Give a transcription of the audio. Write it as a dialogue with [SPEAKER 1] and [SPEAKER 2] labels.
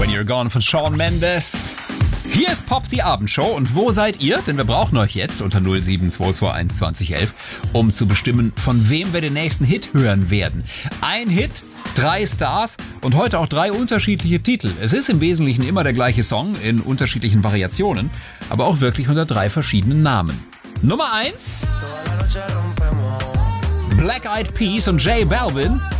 [SPEAKER 1] When You're Gone von Shawn Mendes. Hier ist Pop, die Abendshow. Und wo seid ihr? Denn wir brauchen euch jetzt unter 07221 2011, um zu bestimmen, von wem wir den nächsten Hit hören werden. Ein Hit, 3 Stars und heute auch 3 unterschiedliche Titel. Es ist im Wesentlichen immer der gleiche Song in unterschiedlichen Variationen, aber auch wirklich unter 3 verschiedenen Namen. Nummer 1, Black Eyed Peas und J Balvin.